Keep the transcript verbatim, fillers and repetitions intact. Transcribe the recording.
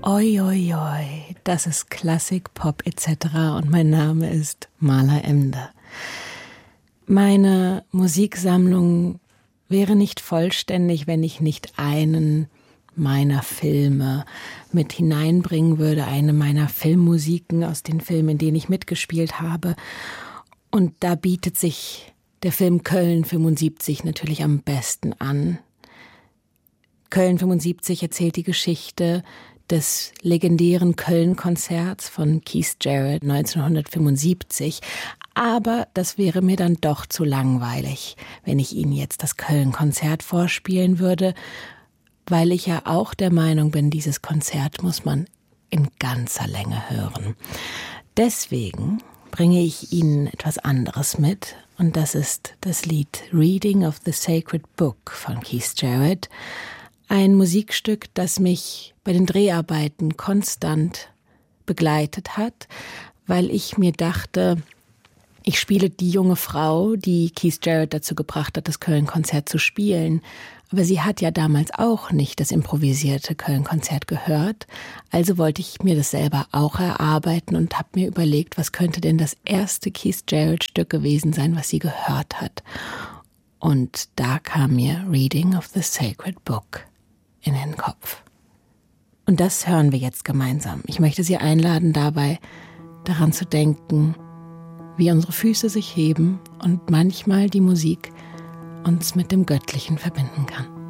Oi, oi, oi, das ist Klassik, Pop et cetera und mein Name ist Marla Emder. Meine Musiksammlung wäre nicht vollständig, wenn ich nicht einen meiner Filme mit hineinbringen würde, eine meiner Filmmusiken aus den Filmen, in denen ich mitgespielt habe. Und da bietet sich der Film Köln fünfundsiebzig natürlich am besten an. Köln fünfundsiebzig erzählt die Geschichte des legendären Köln-Konzerts von Keith Jarrett neunzehnhundertfünfundsiebzig. Aber das wäre mir dann doch zu langweilig, wenn ich Ihnen jetzt das Köln-Konzert vorspielen würde, weil ich ja auch der Meinung bin, dieses Konzert muss man in ganzer Länge hören. Deswegen bringe ich Ihnen etwas anderes mit, und das ist das Lied Reading of the Sacred Book von Keith Jarrett. Ein Musikstück, das mich bei den Dreharbeiten konstant begleitet hat, weil ich mir dachte, ich spiele die junge Frau, die Keith Jarrett dazu gebracht hat, das Köln-Konzert zu spielen. Aber sie hat ja damals auch nicht das improvisierte Köln-Konzert gehört. Also wollte ich mir das selber auch erarbeiten und habe mir überlegt, was könnte denn das erste Keith Jarrett-Stück gewesen sein, was sie gehört hat. Und da kam mir Reading of the Sacred Book in den Kopf. Und das hören wir jetzt gemeinsam. Ich möchte Sie einladen, dabei daran zu denken, wie unsere Füße sich heben und manchmal die Musik uns mit dem Göttlichen verbinden kann.